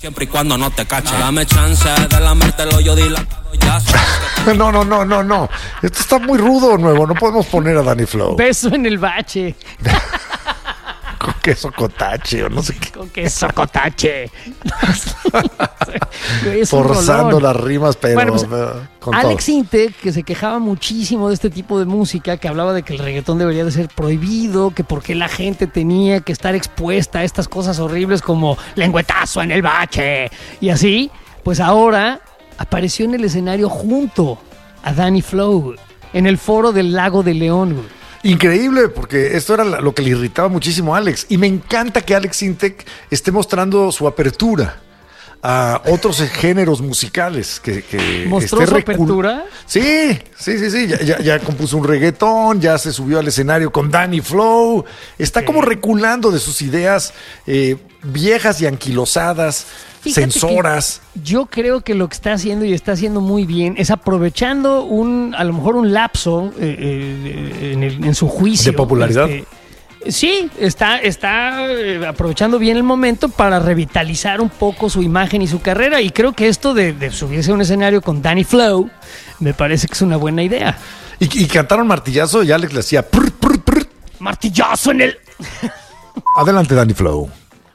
Siempre y cuando no te cache. Dame chance de lamértelo, yo dilatado ya. No. Esto está muy rudo, nuevo. No podemos poner a Danny Flow. Beso en el bache. Con queso cotache o no sé qué. Con queso cotache. Forzando las rimas, pero... Bueno, pues, con Alex todo. Intec, que se quejaba muchísimo de este tipo de música, que hablaba de que el reggaetón debería de ser prohibido, que por qué la gente tenía que estar expuesta a estas cosas horribles como lengüetazo en el bache y así, pues ahora apareció en el escenario junto a Danny Flow en el foro del Lago de León, güey. Increíble, porque esto era lo que le irritaba muchísimo a Alex. Y me encanta que Alex Intec esté mostrando su apertura a otros géneros musicales. Que ¿Mostró su apertura? Sí. Ya compuso un reggaetón, ya se subió al escenario con Danny Flow. Está como reculando de sus ideas viejas y anquilosadas, Fíjate censoras. Yo creo que lo que está haciendo y está haciendo muy bien es aprovechando a lo mejor un lapso en su juicio. ¿De popularidad? Sí, está aprovechando bien el momento para revitalizar un poco su imagen y su carrera, y creo que esto de subirse a un escenario con Danny Flow me parece que es una buena idea. Y cantaron martillazo y Alex le hacía prr, prr, prr. Martillazo en el... Adelante, Danny Flow.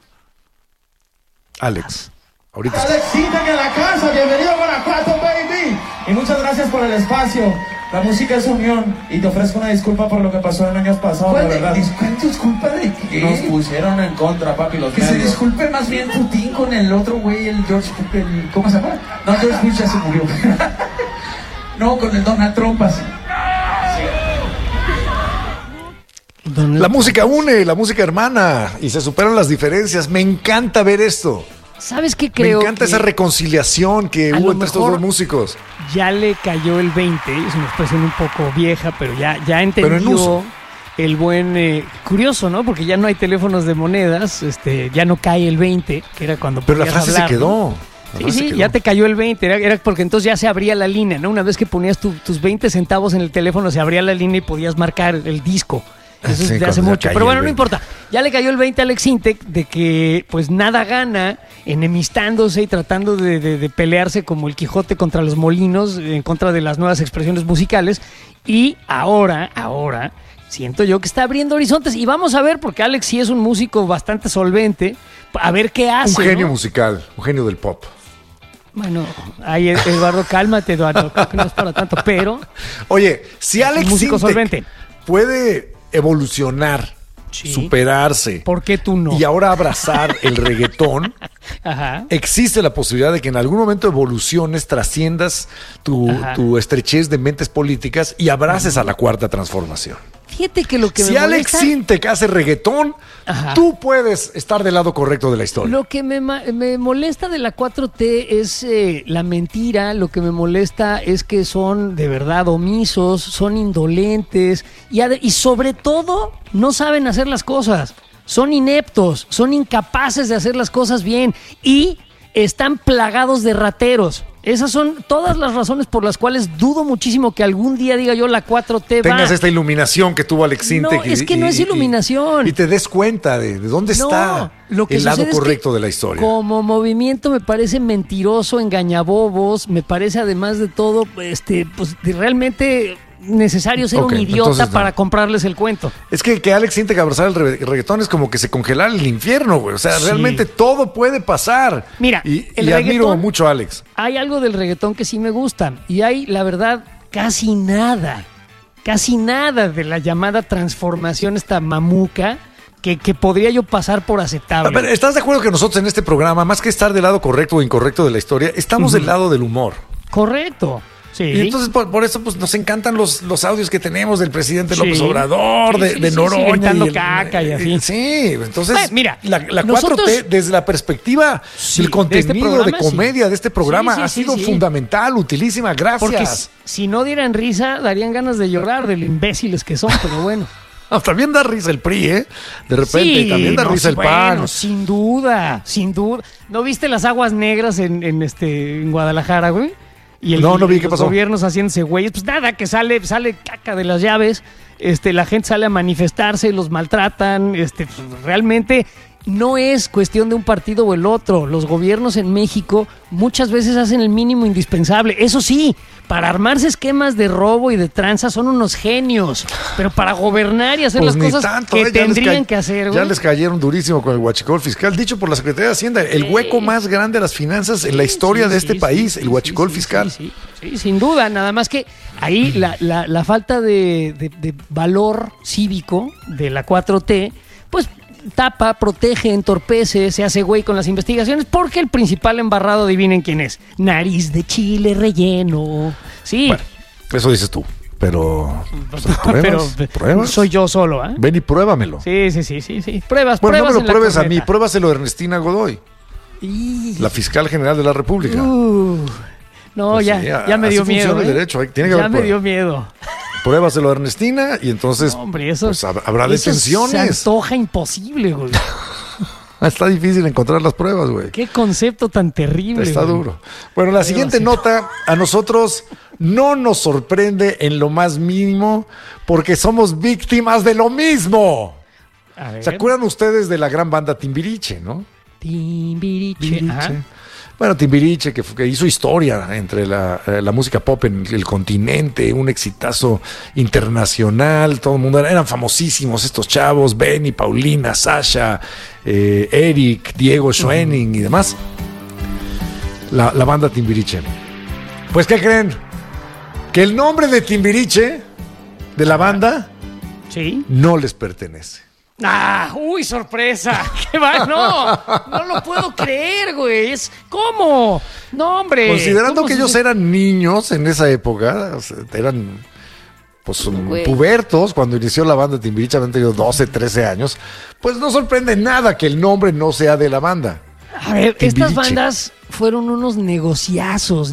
Alex, ahorita. Alex Intec en la casa, bienvenido a Guanajuato, baby. Y muchas gracias por el espacio. La música es unión y te ofrezco una disculpa por lo que pasó en años pasados, de verdad. ¿Disculpa de qué? Nos pusieron en contra, papi, los medios. Que se disculpe más bien Putin con el otro güey, el George... ¿Cómo se llama? No, George Bush ya se murió. No, con el Donald Trump así. La música une, la música hermana y se superan las diferencias. Me encanta ver esto. ¿Sabes qué creo? Me encanta esa reconciliación que hubo entre estos dos músicos. Ya le cayó el 20, es una expresión un poco vieja, pero ya entendió el buen... curioso, ¿no? Porque ya no hay teléfonos de monedas, ya no cae el 20, que era cuando pero podías la frase hablar, se quedó. ¿no? Sí, ya te cayó el 20, era porque entonces ya se abría la línea, ¿no? Una vez que ponías tus 20 centavos en el teléfono, se abría la línea y podías marcar el disco. Eso es de hace mucho. Pero bueno, no importa. Ya le cayó el 20 a Alex Intec de que pues nada gana enemistándose y tratando de pelearse como el Quijote contra los molinos en contra de las nuevas expresiones musicales. Y ahora siento yo que está abriendo horizontes. Y vamos a ver, porque Alex sí es un músico bastante solvente, a ver qué hace. Un genio ¿no? musical, un genio del pop. Bueno, ahí Eduardo, cálmate, Eduardo. Creo que no es para tanto, pero... Oye, si Alex músico Intec solvente puede evolucionar, sí, superarse. ¿Por qué tú no? Y ahora abrazar el reggaetón. Ajá. Existe la posibilidad de que en algún momento evoluciones, trasciendas tu estrechez de mentes políticas y abraces a la cuarta transformación. Fíjate que lo que si me Alex molesta... Intec hace reggaetón, Ajá. tú puedes estar del lado correcto de la historia. Lo que me molesta de la 4T es la mentira, lo que me molesta es que son de verdad omisos, son indolentes y sobre todo no saben hacer las cosas, son ineptos, son incapaces de hacer las cosas bien y están plagados de rateros. Esas son todas las razones por las cuales dudo muchísimo que algún día diga yo la 4T tengas esta iluminación que tuvo Alex Intec. No, es que no es iluminación. Y te des cuenta de dónde está el lado correcto de la historia. Como movimiento me parece mentiroso, engañabobos, me parece además de todo, pues realmente necesario ser un idiota entonces, para comprarles el cuento. Es que Alex Intec abrazar el reggaetón es como que se congelara el infierno, güey. O sea, Sí. realmente todo puede pasar. Mira, y el admiro reggaetón- mucho a Alex. Hay algo del reggaetón que sí me gusta y hay, la verdad, casi nada de la llamada transformación esta mamuca que podría yo pasar por aceptable. A ver, ¿estás de acuerdo que nosotros en este programa, más que estar del lado correcto o incorrecto de la historia, estamos del lado del humor? Correcto. Sí. Y entonces por eso pues nos encantan los audios que tenemos del presidente Sí. López Obrador, Sí, de sí, Noroña. gritando caca y así. Sí, entonces Bueno, mira, la nosotros- 4T desde la perspectiva Sí, del contenido de este programa, de comedia sí. de este programa Sí, ha sí, sido sí. fundamental, utilísima, gracias. Porque si no dieran risa, darían ganas de llorar de lo imbéciles que son, pero bueno. También da risa el PRI, ¿eh? De repente, Sí, también da no, risa el PAN. Bueno, sin duda. ¿No viste las aguas negras en Guadalajara, güey? Y No vi, ¿qué los pasó? gobiernos haciéndose güeyes. Pues nada, que sale caca de las llaves. La gente sale a manifestarse, los maltratan. Realmente no es cuestión de un partido o el otro. Los gobiernos en México muchas veces hacen el mínimo indispensable. Eso sí, para armarse esquemas de robo y de tranza son unos genios. Pero para gobernar y hacer Pues las cosas que tendrían que hacer, güey. Ya les cayeron durísimo con el huachicol fiscal. Dicho por la Secretaría de Hacienda, el hueco más grande de las finanzas en la historia de este país, el huachicol fiscal. Sí, sin duda. Nada más que ahí la falta de valor cívico de la 4T, pues tapa, protege, entorpece, se hace güey con las investigaciones, porque el principal embarrado, adivinen quién es: nariz de chile relleno. Sí. Bueno, eso dices tú, pero ¿pruebas? Soy yo solo, ¿eh? Ven y pruébamelo. Sí. Pruebas, bueno, no me lo pruebes a corneta. mí, pruébaselo a Ernestina Godoy, la fiscal general de la República. No, Pues ya me dio miedo. El derecho. Tiene que ya haber me dio miedo. Pruébaselo a Ernestina y entonces pues, habrá detenciones. Se antoja imposible, güey. Está difícil encontrar las pruebas, güey. Qué concepto tan terrible. Está duro. Bueno, la siguiente nota a nosotros no nos sorprende en lo más mínimo porque somos víctimas de lo mismo. A ver. ¿Se acuerdan ustedes de la gran banda Timbiriche, no? Timbiriche. Ajá. Bueno, Timbiriche, que hizo historia entre la música pop en el continente, un exitazo internacional, todo el mundo eran famosísimos estos chavos, Benny, Paulina, Sasha, Eric, Diego Schoening y demás. La banda Timbiriche. Pues, ¿qué creen? Que el nombre de Timbiriche, de la banda, sí, no les pertenece. ¡Uy, sorpresa! ¿Qué va? No lo puedo creer, güey. ¿Cómo? No, hombre. Considerando que ellos eran niños en esa época, o sea, eran pues pubertos cuando inició la banda Timbiriche, habían tenido 12, 13 años, pues no sorprende nada que el nombre no sea de la banda. A ver, Timbiriche. Estas bandas fueron unos negociazos,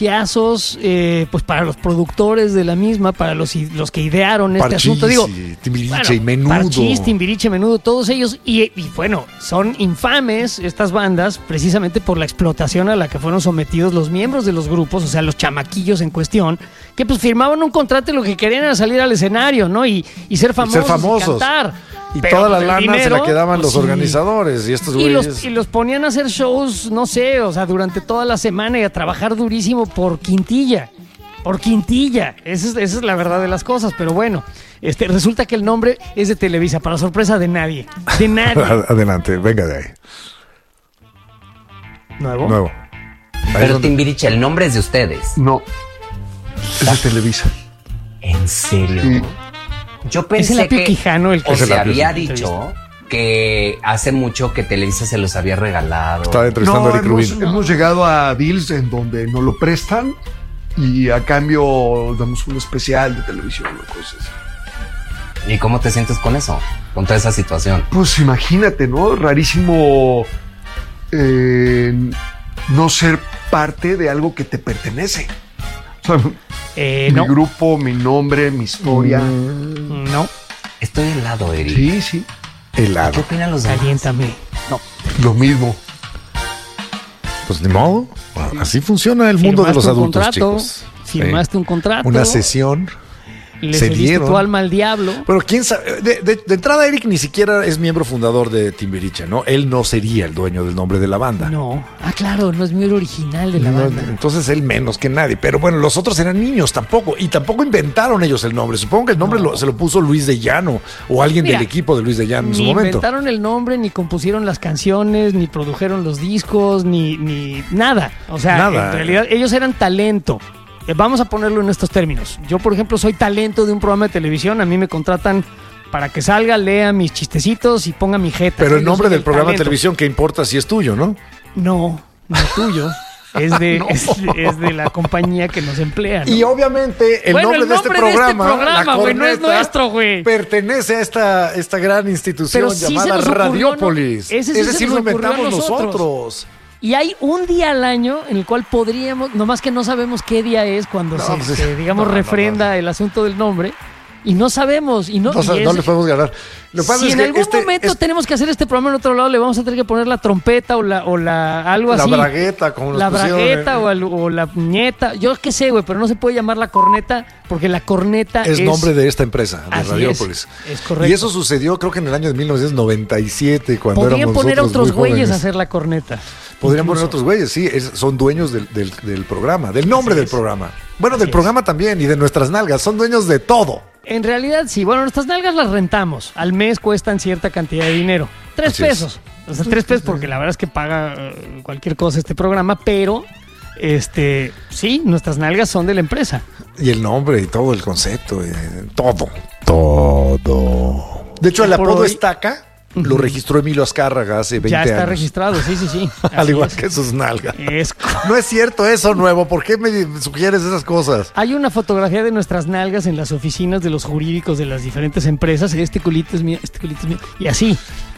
pues para los productores de la misma, para los que idearon este Parchís, asunto. Digo, Timbiriche y Menudo. Parchís, Timbiriche, Menudo, todos ellos. Y bueno, son infames estas bandas precisamente por la explotación a la que fueron sometidos los miembros de los grupos, o sea, los chamaquillos en cuestión, que pues firmaban un contrato y lo que querían era salir al escenario, ¿no? Y ser famosos. Y cantar. Y pero toda la lana dinero, se la quedaban pues, los organizadores y estos güeyes. Y los ponían a hacer shows, no sé, o sea, durante toda la semana y a trabajar durísimo por quintilla. Por quintilla. Esa es la verdad de las cosas, pero bueno. Resulta que el nombre es de Televisa, para sorpresa de nadie. De nadie. Adelante, venga de ahí. ¿Nuevo? Pero Timbiriche, el nombre es de ustedes. No, es de Televisa. ¿En serio? Sí. Yo pensé es el que Quijano el que se había dicho que hace mucho que Televisa se los había regalado. Estaba entrevistando a Eric Rubin. Hemos llegado a deals en donde nos lo prestan y a cambio damos un especial de televisión o cosas así. ¿Y cómo te sientes con eso? Con toda esa situación. Pues imagínate, ¿no? Rarísimo no ser parte de algo que te pertenece. O sea, mi grupo, mi nombre, mi historia. No. Estoy helado, Eric. Sí. Helado. ¿Qué opinan los demás? Caliéntame. No. Lo mismo. Pues ni modo. Así funciona el mundo de los adultos, chicos. Firmaste un contrato. Una sesión. Le se cediste dieron tu alma al diablo. Pero quién sabe, de entrada Eric ni siquiera es miembro fundador de Timbiriche, ¿no? Él no sería el dueño del nombre de la banda. No. Claro, no es miembro original de la banda. Entonces él menos que nadie. Pero bueno, los otros eran niños tampoco. Y tampoco inventaron ellos el nombre. Supongo que el nombre se lo puso Luis de Llano o alguien del equipo de Luis de Llano en su momento. Ni inventaron el nombre, ni compusieron las canciones, ni produjeron los discos, ni nada. O sea, en realidad ellos eran talento. Vamos a ponerlo en estos términos. Yo, por ejemplo, soy talento de un programa de televisión. A mí me contratan para que salga, lea mis chistecitos y ponga mi jeta. Pero el nombre del programa de televisión, ¿qué importa si es tuyo, no? No es tuyo. Es de la compañía que nos emplea, ¿no? Y obviamente el nombre de este programa, la corneta, no es nuestro, güey. Pertenece a esta gran institución llamada Radiópolis. Ese sí lo inventamos nosotros. Y hay un día al año en el cual podríamos, nomás que no sabemos qué día es cuando refrenda el asunto del nombre, Y no sabemos. Y no le podemos ganar. Lo que pasa si es en que algún momento tenemos que hacer este programa en otro lado, le vamos a tener que poner la trompeta o algo así. La bragueta, como nos pusieron. La bragueta o la nieta. Yo qué sé, güey, pero no se puede llamar la corneta porque la corneta es nombre de esta empresa, de así Radiópolis. Es correcto. Y eso sucedió creo que en el año de 1997, cuando éramos nosotros Podrían poner a otros güeyes jóvenes. a hacer la corneta. Podrían poner otros güeyes, sí, son dueños del programa, del nombre del programa. Bueno, del programa también y de nuestras nalgas, son dueños de todo. En realidad sí, bueno, nuestras nalgas las rentamos. Al mes cuestan cierta cantidad de dinero. 3 pesos. O sea, 3 pesos porque la verdad es que paga cualquier cosa este programa, pero sí, nuestras nalgas son de la empresa. Y el nombre y todo, el concepto, todo. De hecho, el apodo Estaca lo registró Emilio Azcárraga hace 20 años. Ya está registrado, sí. Al igual que sus nalgas. No es cierto eso, Nuevo. ¿Por qué me sugieres esas cosas? Hay una fotografía de nuestras nalgas en las oficinas de los jurídicos de las diferentes empresas. Este culito es mío, este culito es mío. Y así.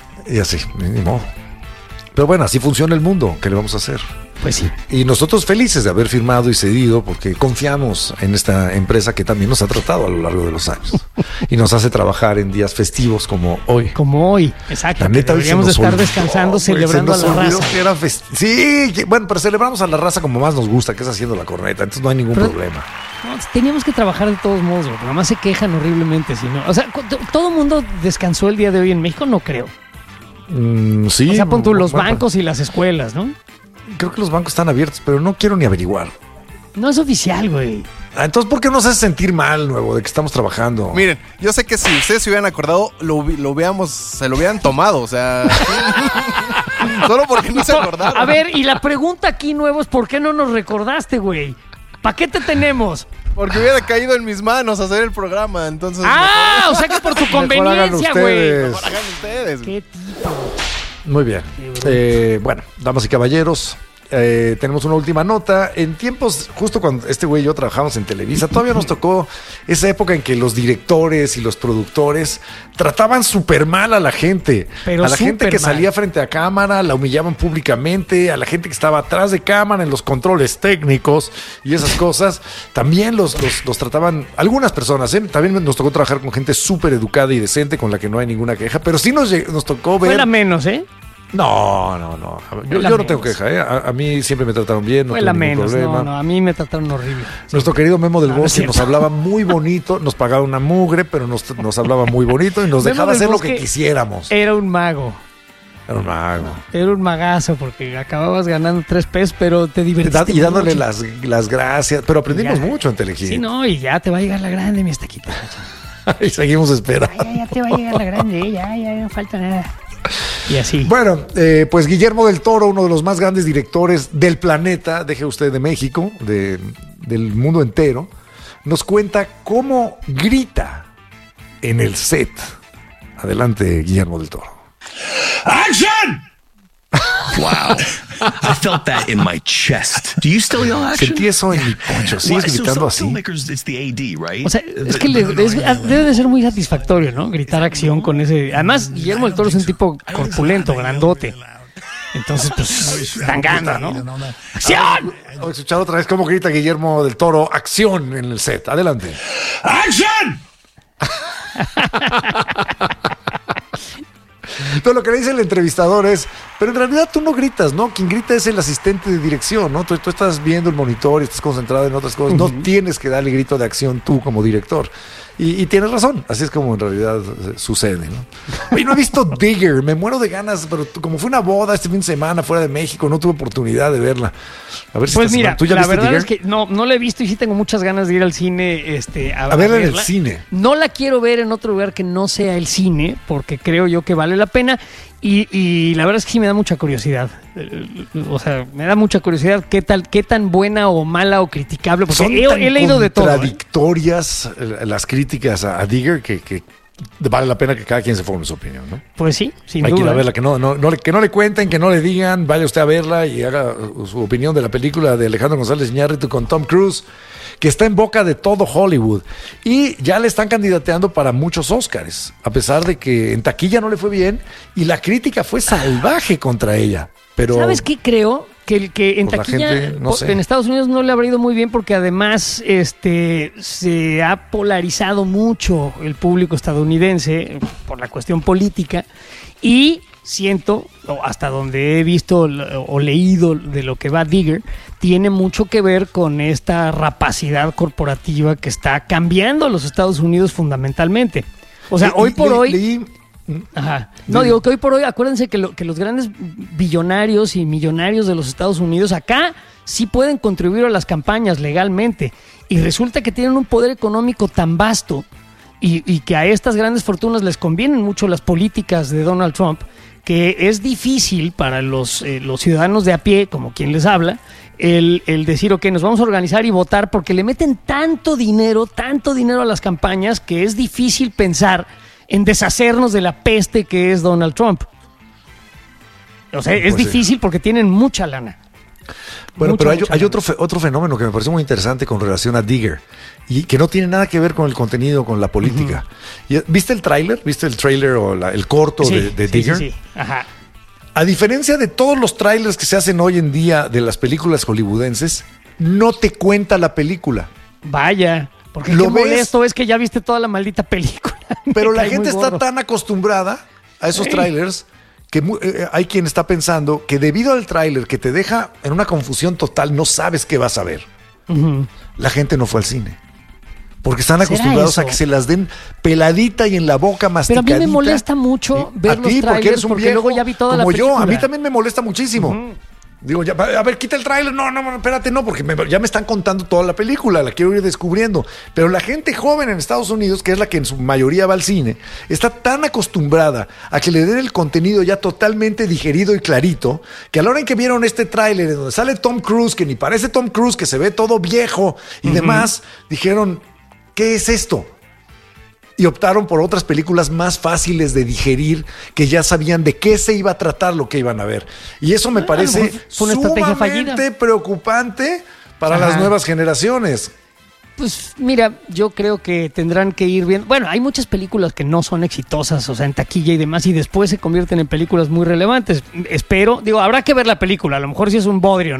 Ni modo. Pero bueno, así funciona el mundo. ¿Qué le vamos a hacer? Pues sí. Y nosotros felices de haber firmado y cedido porque confiamos en esta empresa que también nos ha tratado a lo largo de los años y nos hace trabajar en días festivos como hoy. Como hoy, exacto. La neta, deberíamos de estar descansando, celebrando a la raza. Sí, bueno, pero celebramos a la raza como más nos gusta, que es haciendo la corneta, entonces no hay ningún problema. No, teníamos que trabajar de todos modos, porque nada más se quejan horriblemente. O sea, ¿todo el mundo descansó el día de hoy en México? No creo. Sí. O sea, pon tú los bancos y las escuelas, ¿no? Creo que los bancos están abiertos, pero no quiero ni averiguar. No es oficial, güey. Entonces, ¿por qué nos hace sentir mal, Nuevo, de que estamos trabajando? Miren, yo sé que si ustedes se hubieran acordado, se lo hubieran tomado, o sea... Solo porque no se acordaron. A ver, y la pregunta aquí, Nuevo, es ¿por qué no nos recordaste, güey? ¿Para qué te tenemos? Porque hubiera caído en mis manos hacer el programa, entonces... O sea que por tu conveniencia, güey. Mejor hagan ustedes. ¿Qué tipo? Muy bien. Bueno, damas y caballeros, tenemos una última nota. En tiempos, justo cuando este güey y yo trabajamos en Televisa, todavía nos tocó esa época en que los directores y los productores trataban súper mal a la gente. Pero a la gente que mal. salía frente a cámara, la humillaban públicamente, a la gente que estaba atrás de cámara en los controles técnicos y esas cosas. También los trataban, algunas personas, también nos tocó trabajar con gente súper educada y decente con la que no hay ninguna queja, pero sí nos tocó ver... Fue la menos, ¿eh? No. Yo no tengo queja, ¿eh? A mí siempre me trataron bien, no tuve ningún problema. No, a mí me trataron horrible. Nuestro querido Memo del Bosque nos hablaba muy bonito, nos pagaba una mugre, pero nos hablaba muy bonito y nos dejaba hacer lo que quisiéramos. Era un mago. Era un magazo porque acababas ganando 3 pesos, pero te divertiste. Y dándole las gracias, pero aprendimos mucho en Telehit. Sí, no, y ya te va a llegar la grande, mi estaquita. Y seguimos esperando. Ya te va a llegar la grande, ya no falta nada. Y así. Bueno, pues Guillermo del Toro, uno de los más grandes directores del planeta, deje usted de México, del mundo entero, nos cuenta cómo grita en el set. Adelante, Guillermo del Toro. ¡Action! Wow. I felt that in my chest. Do you still yell action? Sentí eso en mi pecho. ¿Sigues gritando así? O sea, es que debe de ser muy satisfactorio, ¿no? Gritar acción con ese... Además, Guillermo del Toro es un tipo corpulento, grandote. Entonces, pues, dan ganas, ¿no? ¡Acción! Vamos a escuchar otra vez cómo grita Guillermo del Toro. Acción en el set. Adelante. ¡Action! Entonces lo que le dice el entrevistador es, pero en realidad tú no gritas, ¿no? Quien grita es el asistente de dirección, ¿no? Tú estás viendo el monitor y estás concentrado en otras cosas. No tienes que darle grito de acción tú como director. Y tienes razón, así es como en realidad sucede, ¿no? Oye, no he visto Digger, me muero de ganas, pero como fue una boda este fin de semana fuera de México, no tuve oportunidad de verla. A ver si pues mira, ¿tú ya la viste verdad Digger? es que no la he visto y sí tengo muchas ganas de ir al cine a verla en el cine. No la quiero ver en otro lugar que no sea el cine, porque creo yo que vale la pena. Y la verdad es que sí me da mucha curiosidad. O sea, me da mucha curiosidad qué tan buena o mala o criticable. Porque he leído de todo. Contradictorias las críticas a Digger que vale la pena que cada quien se forme su opinión, ¿no? Pues sí, sin Hay duda. que ir a verla, que no le cuenten, que no le digan, vaya usted a verla y haga su opinión de la película de Alejandro González Iñárritu con Tom Cruise, que está en boca de todo Hollywood. Y ya le están candidateando para muchos Óscares, a pesar de que en taquilla no le fue bien y la crítica fue salvaje contra ella. Pero... ¿Sabes qué creo? que en taquilla gente, no sé. En Estados Unidos no le habrá ido muy bien porque además se ha polarizado mucho el público estadounidense por la cuestión política y siento, hasta donde he visto o leído de lo que va Digger, tiene mucho que ver con esta rapacidad corporativa que está cambiando a los Estados Unidos fundamentalmente. O sea, hoy por hoy... Ajá. No, digo que hoy por hoy, acuérdense que los grandes billonarios y millonarios de los Estados Unidos acá sí pueden contribuir a las campañas legalmente y resulta que tienen un poder económico tan vasto y que a estas grandes fortunas les convienen mucho las políticas de Donald Trump, que es difícil para los ciudadanos de a pie, como quien les habla, el decir, ok, nos vamos a organizar y votar, porque le meten tanto dinero a las campañas que es difícil pensar en deshacernos de la peste que es Donald Trump. O sea, es difícil porque tienen mucha lana. Bueno, pero hay otro fenómeno que me pareció muy interesante con relación a Digger y que no tiene nada que ver con el contenido, con la política. ¿Viste el tráiler? ¿Viste el tráiler o el corto de Digger? Sí. Ajá. A diferencia de todos los tráilers que se hacen hoy en día de las películas hollywoodenses, no te cuenta la película. Vaya, porque qué molesto es que ya viste toda la maldita película. Pero la gente está tan acostumbrada a esos trailers que hay quien está pensando que debido al tráiler que te deja en una confusión total, no sabes qué vas a ver. La gente no fue al cine. Porque están acostumbrados a que se las den peladita y en la boca masticadita. Pero a mí me molesta mucho ver los trailers porque luego ya vi toda la película. Como yo, a mí también me molesta muchísimo. Digo, ya, a ver, quita el tráiler. No, espérate, no, porque ya me están contando toda la película, la quiero ir descubriendo. Pero la gente joven en Estados Unidos, que es la que en su mayoría va al cine, está tan acostumbrada a que le den el contenido ya totalmente digerido y clarito, que a la hora en que vieron este tráiler en donde sale Tom Cruise, que ni parece Tom Cruise, que se ve todo viejo y demás, dijeron, ¿qué es esto? Y optaron por otras películas más fáciles de digerir, que ya sabían de qué se iba a tratar lo que iban a ver. Y eso me parece sumamente preocupante para las nuevas generaciones. Pues mira, yo creo que tendrán que ir viendo. Bueno, hay muchas películas que no son exitosas, o sea, en taquilla y demás, y después se convierten en películas muy relevantes. Espero, habrá que ver la película, a lo mejor sí es un bodrio, ¿no?